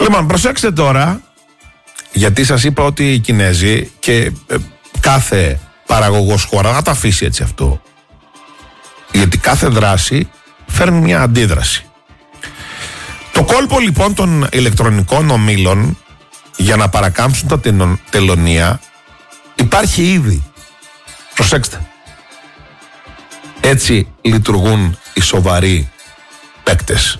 Λοιπόν, προσέξτε τώρα, γιατί σας είπα ότι οι Κινέζοι και κάθε παραγωγός χώρα να τα αφήσει έτσι αυτό. Γιατί κάθε δράση φέρνει μια αντίδραση. Το κόλπο λοιπόν των ηλεκτρονικών ομίλων για να παρακάμψουν τα τελωνεία υπάρχει ήδη. Προσέξτε. Έτσι λειτουργούν οι σοβαροί παίκτες.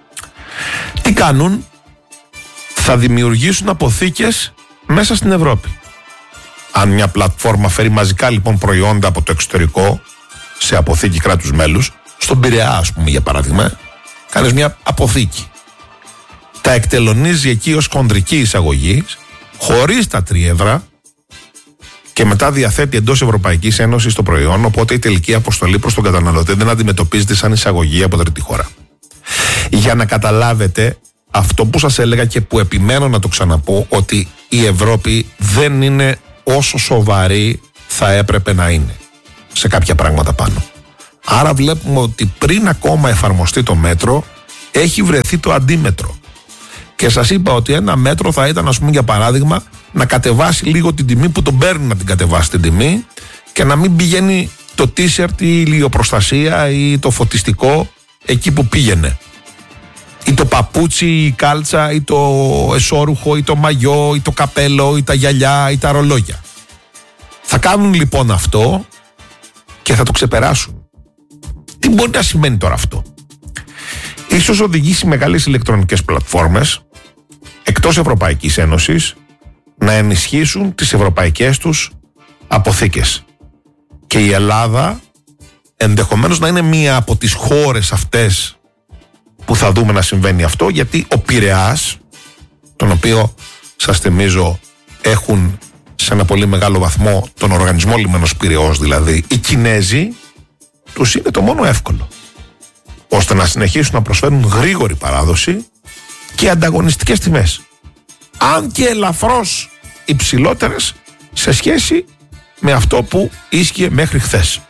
Τι κάνουν? Θα δημιουργήσουν αποθήκες μέσα στην Ευρώπη. Αν μια πλατφόρμα φέρει μαζικά λοιπόν προϊόντα από το εξωτερικό σε αποθήκη κράτους μέλους, στον Πειραιά ας πούμε για παράδειγμα, κάνεις μια αποθήκη. Τα εκτελωνίζει εκεί ως χονδρική εισαγωγή, χωρίς τα 3 ευρώ, και μετά διαθέτει εντός Ευρωπαϊκής Ένωσης το προϊόν, οπότε η τελική αποστολή προς τον καταναλωτή δεν αντιμετωπίζεται σαν εισαγωγή από τρίτη χώρα. Για να καταλάβετε αυτό που σας έλεγα και που επιμένω να το ξαναπώ, ότι η Ευρώπη δεν είναι όσο σοβαρή θα έπρεπε να είναι σε κάποια πράγματα πάνω. Άρα βλέπουμε ότι πριν ακόμα εφαρμοστεί το μέτρο έχει βρεθεί το αντίμετρο. Και σας είπα ότι ένα μέτρο θα ήταν, ας πούμε, για παράδειγμα, να κατεβάσει λίγο την τιμή που τον παίρνει, να την κατεβάσει την τιμή, και να μην πηγαίνει το t-shirt ή η ηλιοπροστασία ή το φωτιστικό εκεί που πήγαινε. Ή το παπούτσι, ή η κάλτσα, ή το εσώρουχο, ή το μαγιό, ή το καπέλο, ή τα γυαλιά, ή τα ρολόγια. Θα κάνουν λοιπόν αυτό και θα το ξεπεράσουν. Τι μπορεί να σημαίνει τώρα αυτό? Ίσως οδηγήσει μεγάλες ηλεκτρονικές πλατφόρμες εκτός Ευρωπαϊκής Ένωσης να ενισχύσουν τις ευρωπαϊκές τους αποθήκες. Και η Ελλάδα ενδεχομένως να είναι μία από τις χώρες αυτές που θα δούμε να συμβαίνει αυτό, γιατί ο Πειραιάς, τον οποίο σας θυμίζω έχουν σε ένα πολύ μεγάλο βαθμό τον οργανισμό Λιμένος Πειραιώς, δηλαδή οι Κινέζοι, τους είναι το μόνο εύκολο, ώστε να συνεχίσουν να προσφέρουν γρήγορη παράδοση και ανταγωνιστικές τιμές, αν και ελαφρώς υψηλότερες σε σχέση με αυτό που ίσχυε μέχρι χθες.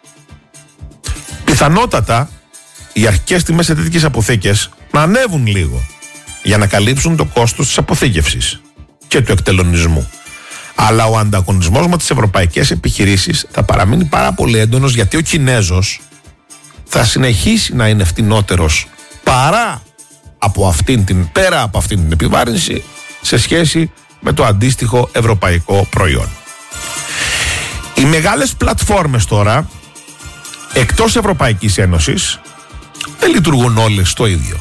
Πιθανότατα οι αρχικές τιμές σε τέτοιες αποθήκες να ανέβουν λίγο για να καλύψουν το κόστος της αποθήκευσης και του εκτελονισμού. Αλλά ο ανταγωνισμός με τις ευρωπαϊκές επιχειρήσεις θα παραμείνει πάρα πολύ έντονος, γιατί ο Κινέζος θα συνεχίσει να είναι φτηνότερος πέρα από αυτήν την επιβάρυνση σε σχέση με το αντίστοιχο ευρωπαϊκό προϊόν. Οι μεγάλες πλατφόρμες τώρα εκτός Ευρωπαϊκής Ένωσης δεν λειτουργούν όλες το ίδιο.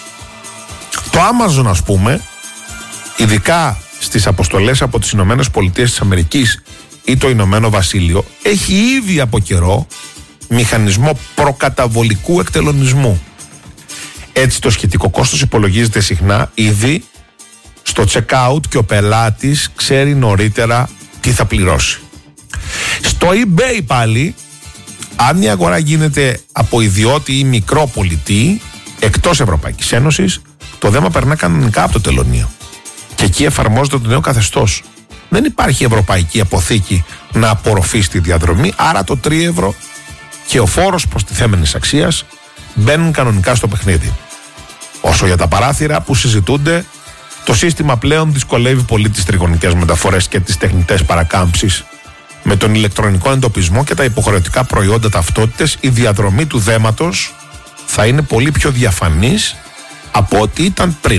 Το Amazon, ας πούμε, ειδικά στις αποστολές από τις Ηνωμένες Πολιτείες της Αμερικής ή το Ηνωμένο Βασίλειο, έχει ήδη από καιρό μηχανισμό προκαταβολικού εκτελονισμού. Έτσι το σχετικό κόστος υπολογίζεται συχνά ήδη στο checkout και ο πελάτης ξέρει νωρίτερα τι θα πληρώσει. Στο eBay πάλι, αν η αγορά γίνεται από ιδιώτη ή μικρό πολιτή εκτός Ευρωπαϊκής Ένωσης, το δέμα περνά κανονικά από το τελωνείο. Και εκεί εφαρμόζεται το νέο καθεστώς. Δεν υπάρχει ευρωπαϊκή αποθήκη να απορροφήσει τη διαδρομή, άρα το 3 ευρώ και ο φόρος προστιθέμενης αξίας μπαίνουν κανονικά στο παιχνίδι. Όσο για τα παράθυρα που συζητούνται, το σύστημα πλέον δυσκολεύει πολύ τις τριγωνικές μεταφορές και τις τεχνητές παρακάμψεις. Με τον ηλεκτρονικό εντοπισμό και τα υποχρεωτικά προϊόντα ταυτότητες, η διαδρομή του δέματος θα είναι πολύ πιο διαφανής από ό,τι ήταν πριν.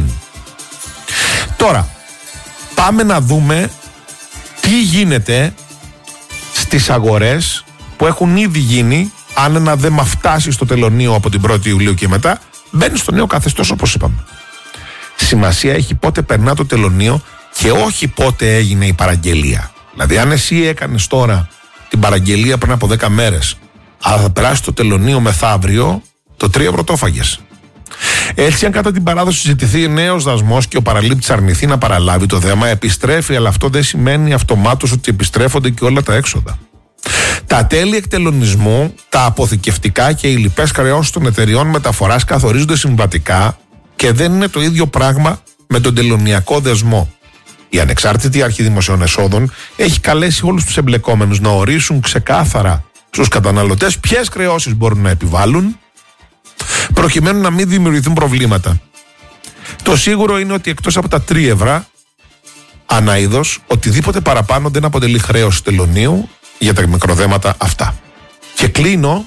Τώρα, πάμε να δούμε τι γίνεται στις αγορές που έχουν ήδη γίνει. Αν ένα δέμα φτάσει στο τελωνείο από την 1η Ιουλίου και μετά, μπαίνει στο νέο καθεστώς, όπως είπαμε. Σημασία έχει πότε περνά το τελωνείο και όχι πότε έγινε η παραγγελία. Δηλαδή, αν εσύ έκανες τώρα την παραγγελία πριν από 10 μέρες, αλλά θα περάσει το τελωνείο μεθαύριο, το 3 ευρώ το έφαγες. Έτσι, αν κατά την παράδοση ζητηθεί νέος δασμός και ο παραλήπτης αρνηθεί να παραλάβει το δέμα, επιστρέφει, αλλά αυτό δεν σημαίνει αυτομάτως ότι επιστρέφονται και όλα τα έξοδα. Τα τέλη εκτελονισμού, τα αποθηκευτικά και οι λοιπές χρεώσεις των εταιριών μεταφοράς καθορίζονται συμβατικά και δεν είναι το ίδιο πράγμα με τον τελωνειακό δεσμό. Η Ανεξάρτητη Αρχή Δημοσίων Εσόδων έχει καλέσει όλους τους εμπλεκόμενους να ορίσουν ξεκάθαρα στους καταναλωτές ποιες χρεώσεις μπορούν να επιβάλλουν, προκειμένου να μην δημιουργηθούν προβλήματα. Το σίγουρο είναι ότι εκτός από τα 3 ευρώ ανά είδος, οτιδήποτε παραπάνω δεν αποτελεί χρέος τελωνίου για τα μικροδέματα αυτά. Και κλείνω,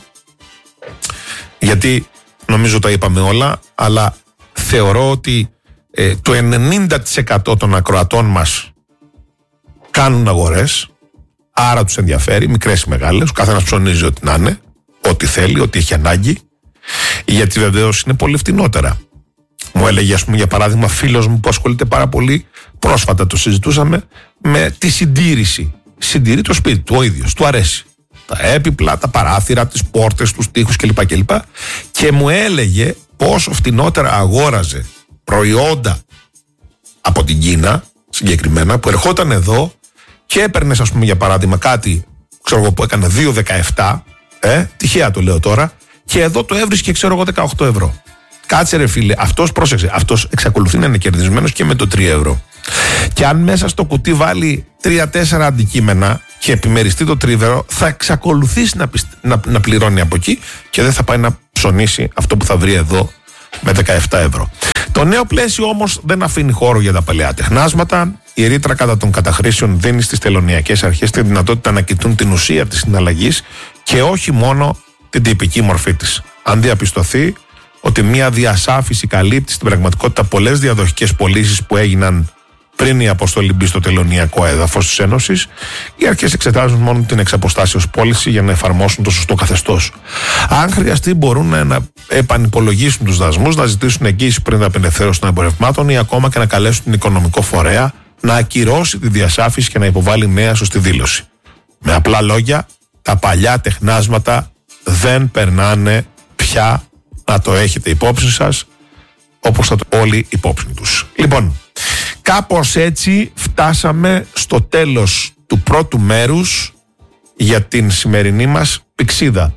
γιατί νομίζω τα είπαμε όλα, αλλά θεωρώ ότι το 90% των ακροατών μας κάνουν αγορές, άρα τους ενδιαφέρει, μικρές ή μεγάλες, ο καθένας ψωνίζει ό,τι να είναι, ό,τι θέλει, ό,τι έχει ανάγκη, γιατί βεβαίως είναι πολύ φτηνότερα. Μου έλεγε, ας πούμε, για παράδειγμα, φίλος μου που ασχολείται πάρα πολύ, πρόσφατα το συζητούσαμε, με τη συντήρηση. Συντηρεί το σπίτι του ο ίδιος, του αρέσει. Τα έπιπλα, τα παράθυρα, τις πόρτες, τους τοίχους κλπ. Και μου έλεγε πόσο φτηνότερα αγόραζε προϊόντα από την Κίνα, συγκεκριμένα, που ερχόταν εδώ και έπαιρνες, ας πούμε, για παράδειγμα, κάτι, ξέρω εγώ, που έκανε 2,17, τυχαία το λέω τώρα, και εδώ το έβρισκε, ξέρω εγώ, 18 ευρώ. Κάτσε ρε φίλε, αυτός, πρόσεξε, αυτός εξακολουθεί να είναι κερδισμένος και με το 3 ευρώ. Και αν μέσα στο κουτί βάλει 3-4 αντικείμενα και επιμεριστεί το 3 ευρώ, θα εξακολουθήσει να πληρώνει από εκεί και δεν θα πάει να ψωνίσει αυτό που θα βρει εδώ με 17 ευρώ. Το νέο πλαίσιο όμως δεν αφήνει χώρο για τα παλαιά τεχνάσματα. Η ρήτρα κατά των καταχρήσεων δίνει στις τελωνειακές αρχές τη δυνατότητα να κοιτούν την ουσία της συναλλαγής και όχι μόνο την τυπική μορφή της. Αν διαπιστωθεί ότι μια διασάφηση καλύπτει στην πραγματικότητα πολλές διαδοχικές πωλήσεις που έγιναν πριν η αποστολή μπει στο τελωνειακό έδαφος της Ένωσης, οι αρχές εξετάζουν μόνο την εξαποστάσεως πώληση για να εφαρμόσουν το σωστό καθεστώς. Αν χρειαστεί, μπορούν να επανυπολογίσουν τους δασμούς, να ζητήσουν εγγύηση πριν την απελευθέρωση των εμπορευμάτων ή ακόμα και να καλέσουν την οικονομικό φορέα να ακυρώσει τη διασάφηση και να υποβάλει νέα σωστή δήλωση. Με απλά λόγια, τα παλιά τεχνάσματα δεν περνάνε πια, να το έχετε υπόψη σας, όπως θα το όλοι υπόψη τους. Λοιπόν, κάπως έτσι φτάσαμε στο τέλος του πρώτου μέρους για την σημερινή μας πηξίδα.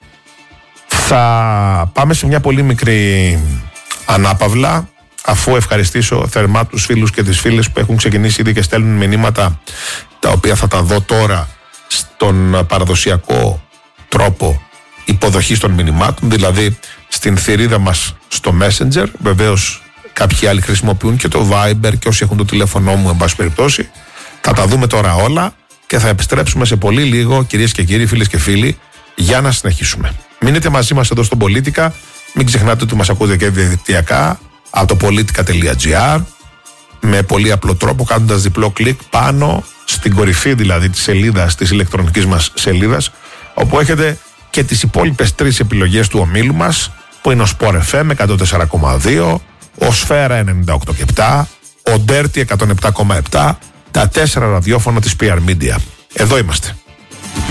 Θα πάμε σε μια πολύ μικρή ανάπαυλα, αφού ευχαριστήσω θερμά τους φίλους και τις φίλες που έχουν ξεκινήσει ήδη και στέλνουν μηνύματα, τα οποία θα τα δω τώρα στον παραδοσιακό τρόπο υποδοχής των μηνυμάτων, δηλαδή στην θηρίδα μας στο Messenger. Βεβαίως κάποιοι άλλοι χρησιμοποιούν και το Viber και όσοι έχουν το τηλέφωνό μου, εν πάση περιπτώσει. Θα τα δούμε τώρα όλα και θα επιστρέψουμε σε πολύ λίγο, κυρίες και κύριοι, φίλες και φίλοι, για να συνεχίσουμε. Μείνετε μαζί μας εδώ στο Πολίτικα. Μην ξεχνάτε ότι μας ακούτε και διαδικτυακά από το politica.gr, με πολύ απλό τρόπο, κάνοντας διπλό κλικ πάνω στην κορυφή δηλαδή της σελίδας, της ηλεκτρονικής μας σελίδας, όπου έχετε και τις υπόλοιπες 3 επιλογές του ομίλου μας, που είναι ο Sport FM 104,2, ο Σφαίρα 98,7, ο Dirty 107,7, τα 4 ραδιόφωνα της PR Media. Εδώ είμαστε.